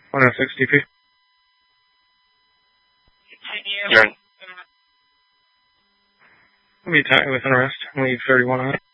106 DP. You're in. I'll be tight with an arrest. Leave 31 on it.